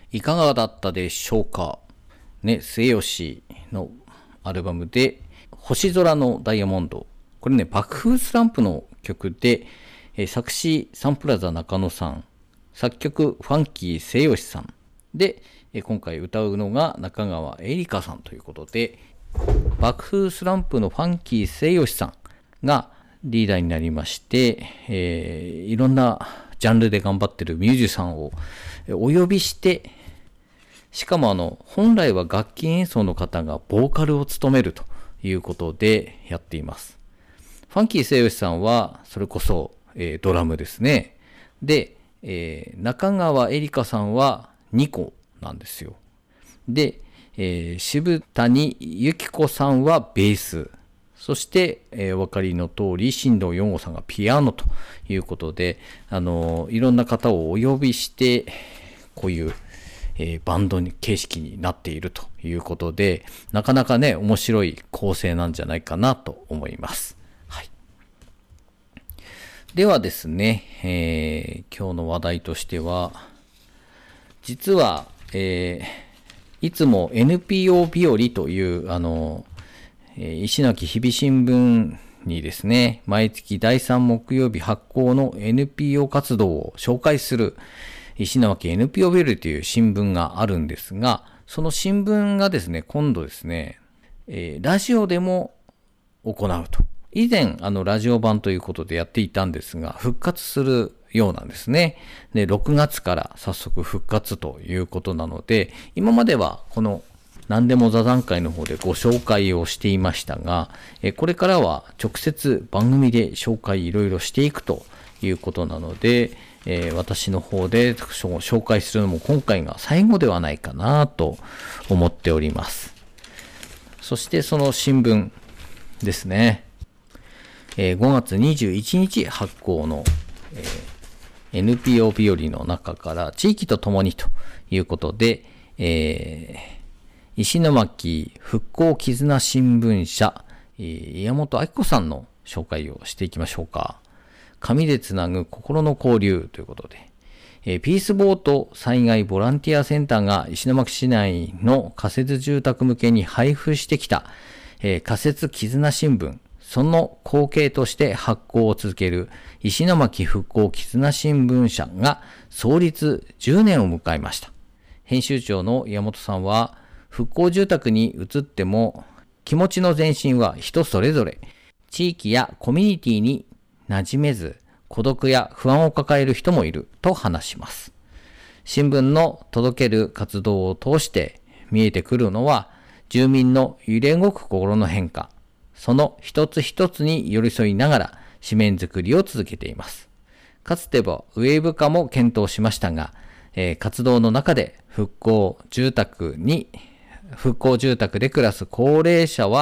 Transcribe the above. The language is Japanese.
いかがだったでしょうかね、末吉のアルバムで、星空のダイヤモンド。これね、爆風スランプの曲で、作詞サンプラザ中野さん、作曲ファンキー末吉さん。で、今回歌うのが中川絵里香さんということで、爆風スランプのファンキー末吉さんがリーダーになりまして、いろんなジャンルで頑張ってるミュージシャンをお呼びして、しかも本来は楽器演奏の方がボーカルを務めるということでやっています。ファンキー末吉さんはそれこそ、ドラムですね。で、中川絵里香さんは2個なんですよ。で、渋谷由紀子さんはベース。そして、お分かりの通り、新藤四吾さんがピアノということで、いろんな方をお呼びして、こういう、バンド形式になっているということで、なかなかね、面白い構成なんじゃないかなと思います。はい。ではですね、今日の話題としては、実は、いつも NPO 日和という石巻日々新聞にですね、毎月第3木曜日発行の NPO 活動を紹介する石巻 NPO 日和という新聞があるんですが、その新聞がですね、今度ですね、ラジオでも行うと。以前ラジオ版ということでやっていたんですが、復活するようなんですね。で、6月から早速復活ということなので、今まではこの何でも座談会の方でご紹介をしていましたが、これからは直接番組で紹介いろいろしていくということなので、私の方で紹介するのも今回が最後ではないかなと思っております。そしてその新聞ですね。5月21日発行の、NPO 日和の中から地域とともにということで、石巻復興絆新聞社、岩本明子さんの紹介をしていきましょうか。紙でつなぐ心の交流ということで、ピースボート災害ボランティアセンターが石巻市内の仮設住宅向けに配布してきた、仮設絆新聞、その後継として発行を続ける石巻復興絆新聞社が創立10年を迎えました。編集長の岩本さんは、復興住宅に移っても気持ちの前進は人それぞれ、地域やコミュニティに馴染めず孤独や不安を抱える人もいると話します。新聞の届ける活動を通して見えてくるのは住民の揺れ動く心の変化、その一つ一つに寄り添いながら紙面作りを続けています。かつてはウェーブ化も検討しましたが、活動の中で復興住宅で暮らす高齢者は